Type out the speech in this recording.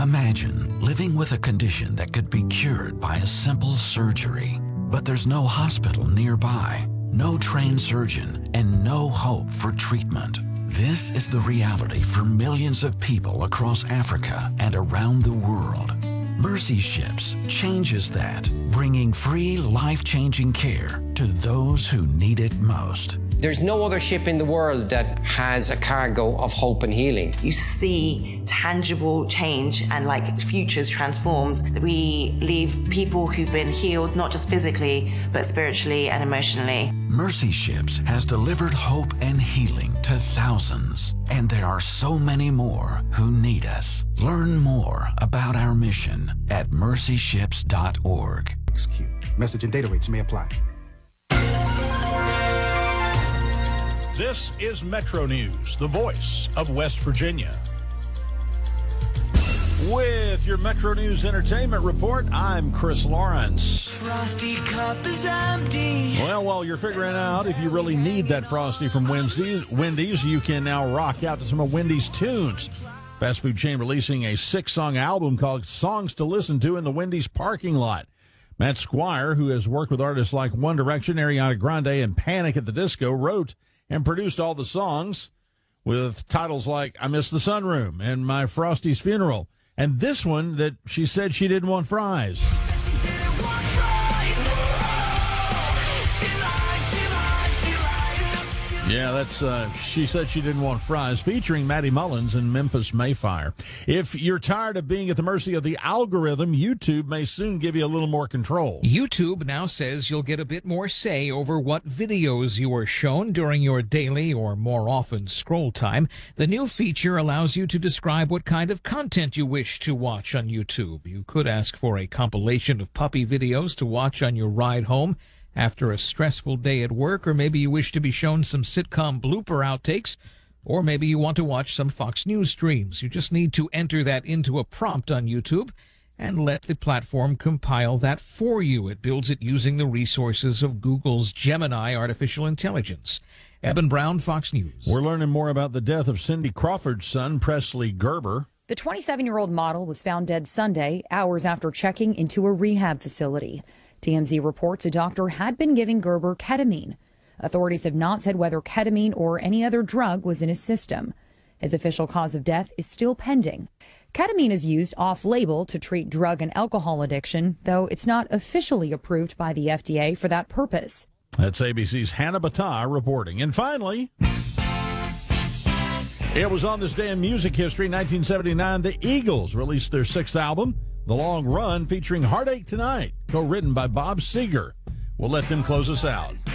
Imagine living with a condition that could be cured by a simple surgery, but there's no hospital nearby, no trained surgeon, and no hope for treatment. This is the reality for millions of people across Africa and around the world. Mercy Ships changes that, bringing free, life-changing care to those who need it most. There's no other ship in the world that has a cargo of hope and healing. You see tangible change and futures transformed. We leave people who've been healed, not just physically, but spiritually and emotionally. Mercy Ships has delivered hope and healing to thousands, and there are so many more who need us. Learn more about our mission at mercyships.org. Execute. Message and data rates may apply. This is Metro News, the voice of West Virginia. With your Metro News Entertainment Report, I'm Chris Lawrence. Frosty cup is empty. Well, while you're figuring out if you really need that Frosty from Wendy's, you can now rock out to some of Wendy's tunes. Fast food chain releasing a 6-song album called Songs to Listen to in the Wendy's parking lot. Matt Squire, who has worked with artists like One Direction, Ariana Grande, and Panic at the Disco, wrote and produced all the songs with titles like I Miss the Sunroom and My Frosty's Funeral. And this one that she said she didn't want fries. Yeah, that's She Said She Didn't Want Fries, featuring Maddie Mullins and Memphis Mayfire. If you're tired of being at the mercy of the algorithm, YouTube may soon give you a little more control. YouTube now says you'll get a bit more say over what videos you are shown during your daily or more often scroll time. The new feature allows you to describe what kind of content you wish to watch on YouTube. You could ask for a compilation of puppy videos to watch on your ride home after a stressful day at work, or maybe you wish to be shown some sitcom blooper outtakes, or maybe you want to watch some Fox News streams. You just need to enter that into a prompt on YouTube and let the platform compile that for you. It builds it using the resources of Google's Gemini artificial intelligence. Eben Brown, Fox News. We're learning more about the death of Cindy Crawford's son, Presley Gerber. The 27-year-old model was found dead Sunday, hours after checking into a rehab facility. TMZ reports a doctor had been giving Gerber ketamine. Authorities have not said whether ketamine or any other drug was in his system. His official cause of death is still pending. Ketamine is used off-label to treat drug and alcohol addiction, though it's not officially approved by the FDA for that purpose. That's ABC's Hannah Battah reporting. And finally, it was on this day in music history, 1979, the Eagles released their 6th album, The Long Run, featuring Heartache Tonight, co-written by Bob Seger. We'll let them close us out.